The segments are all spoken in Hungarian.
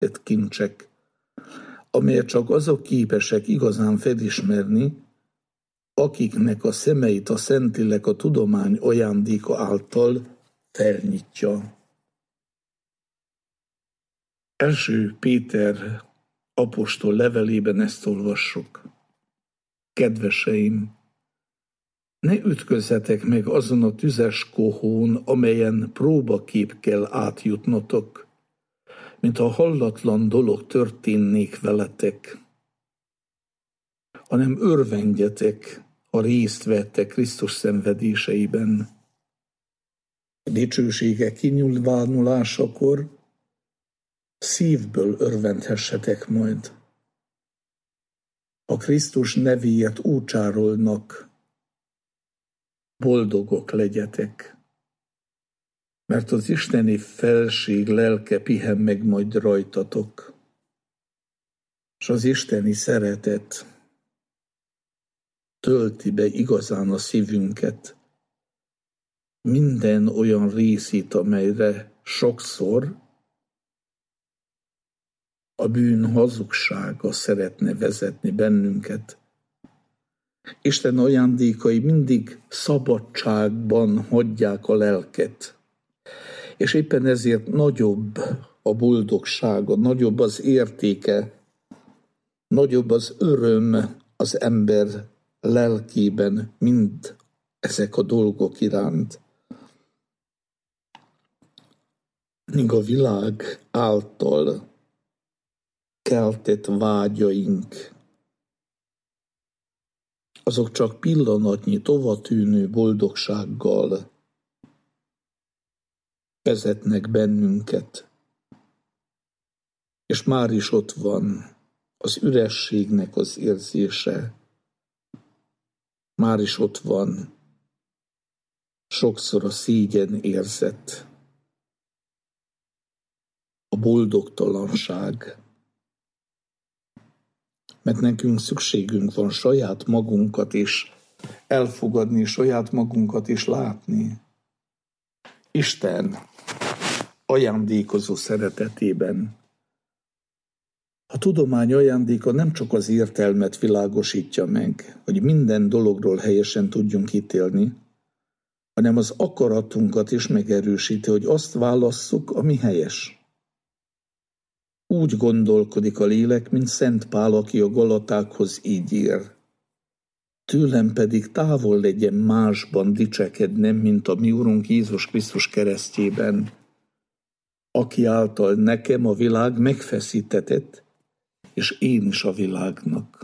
rejtett kincsek, amelyet csak azok képesek igazán felismerni, akiknek a szemeit a Szentlélek a tudomány ajándéka által felnyitja. Első Péter apostol levelében ezt olvassuk. Kedveseim, ne ütközzetek meg azon a tüzes kohón, amelyen próbakép kell átjutnotok, mintha hallatlan dolog történnék veletek, hanem örvendjetek, ha részt vettek Krisztus szenvedéseiben. Dicsősége kinyilvánulásakor szívből örvendhessetek majd. A Krisztus nevéért úcsárolnak, boldogok legyetek, mert az isteni felség lelke pihen meg majd rajtatok, és az isteni szeretet tölti be igazán a szívünket, minden olyan részét, amelyre sokszor a bűn hazugsága szeretne vezetni bennünket. Isten ajándékai mindig szabadságban hagyják a lelket, és éppen ezért nagyobb a boldogsága, nagyobb az értéke, nagyobb az öröm az ember lelkében, mind ezek a dolgok iránt. Míg a világ által keltett vágyaink, azok csak pillanatnyi tovatűnő boldogsággal vezetnek bennünket, és már is ott van az ürességnek az érzése, már is ott van sokszor a szégyen érzet, a boldogtalanság, mert nekünk szükségünk van saját magunkat is elfogadni, saját magunkat is látni. Isten ajándékozó szeretetében. A tudomány ajándéka nem csak az értelmet világosítja meg, hogy minden dologról helyesen tudjunk ítélni, hanem az akaratunkat is megerősíti, hogy azt válasszuk, ami helyes. Úgy gondolkodik a lélek, mint Szent Pál, aki a Galatákhoz így ír. Tőlem pedig távol legyen másban dicsekednem, mint a mi Urunk Jézus Krisztus keresztjében, aki által nekem a világ megfeszítetett, és én is a világnak.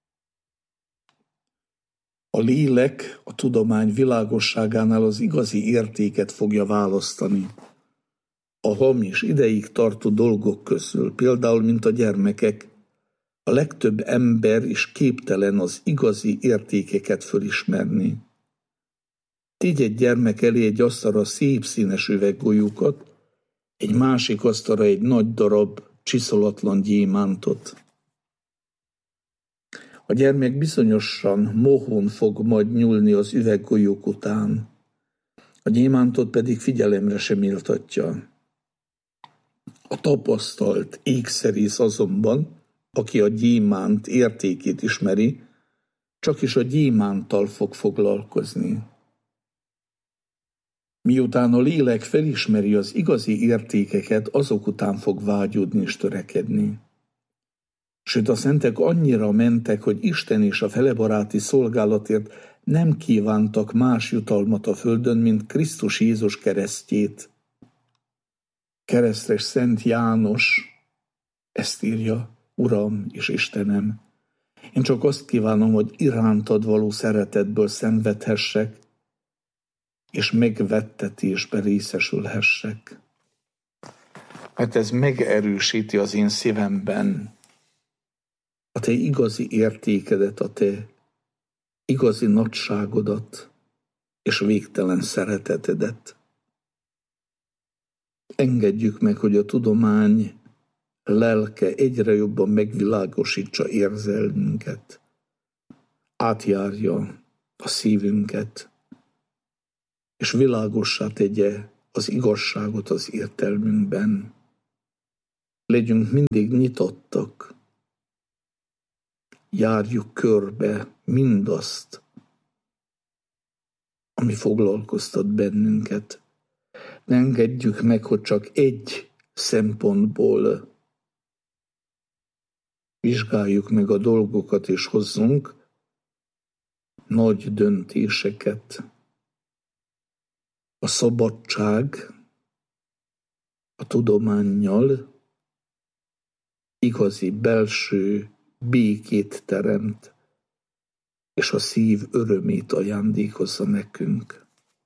A lélek a tudomány világosságánál az igazi értéket fogja választani. A hamis, ideig tartó dolgok közül, például mint a gyermekek, a legtöbb ember is képtelen az igazi értékeket fölismerni. Tégy egy gyermek elé egy asztalra szép színes üveggolyókat, egy másik asztalra egy nagy darab csiszolatlan gyémántot. A gyermek bizonyosan mohón fog majd nyúlni az üveggolyók után, a gyémántot pedig figyelemre sem méltatja. A tapasztalt ékszerész azonban, aki a gyémánt értékét ismeri, csakis a gyémánttal fog foglalkozni. Miután a lélek felismeri az igazi értékeket, azok után fog vágyódni és törekedni. Sőt, a szentek annyira mentek, hogy Isten és a felebaráti szolgálatért nem kívántak más jutalmat a földön, mint Krisztus Jézus keresztjét. Keresztes Szent János ezt írja: Uram és Istenem, én csak azt kívánom, hogy irántad való szeretetből szenvedhessek, és megvettetésbe részesülhessek. Mert ez megerősíti az én szívemben a te igazi értékedet, a te igazi nagyságodat és végtelen szeretetedet. Engedjük meg, hogy a tudomány lelke egyre jobban megvilágosítsa érzelmünket, átjárja a szívünket, és világossá tegye az igazságot az értelmünkben. Legyünk mindig nyitottak. Járjuk körbe mindazt, ami foglalkoztat bennünket. Ne engedjük meg, hogy csak egy szempontból vizsgáljuk meg a dolgokat és hozzunk nagy döntéseket. A szabadság a tudománnyal igazi belső békét teremt, és a szív örömét ajándékozza nekünk.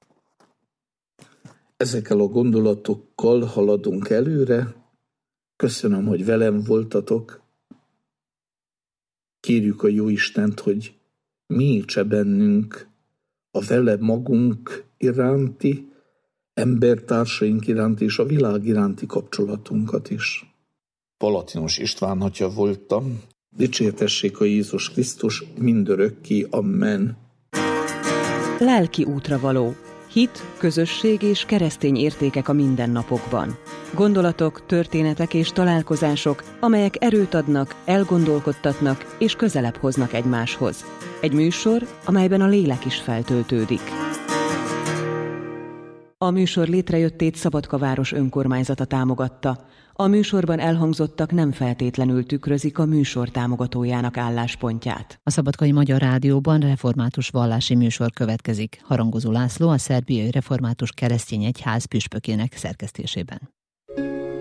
Ezekkel a gondolatokkal haladunk előre. Köszönöm, hogy velem voltatok. Kérjük a Jóistent, hogy mélyítse bennünk a vele magunk iránti, embertársaink iránti és a világ iránti kapcsolatunkat is. Palatinos István atya voltam. Dicsértessék a Jézus Krisztus mindörökké. Amen. Lelki útra való. Hit, közösség és keresztény értékek a mindennapokban. Gondolatok, történetek és találkozások, amelyek erőt adnak, elgondolkodtatnak és közelebb hoznak egymáshoz. Egy műsor, amelyben a lélek is feltöltődik. A műsor létrejöttét Szabadkaváros önkormányzata támogatta. A műsorban elhangzottak nem feltétlenül tükrözik a műsor támogatójának álláspontját. A Szabadkai Magyar Rádióban református vallási műsor következik. Harangozó László a Szerbiai Református Keresztény Egyház püspökének szerkesztésében.